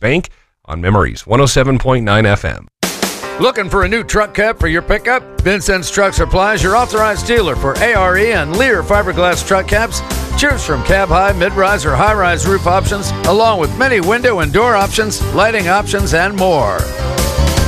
Bank on Memories 107.9 FM. Looking for a new truck cab for your pickup? Vincent's Truck Supply is your authorized dealer for ARE and Lear fiberglass truck cabs. Choose from cab high, mid-rise, or high-rise roof options, along with many window and door options, lighting options, and more.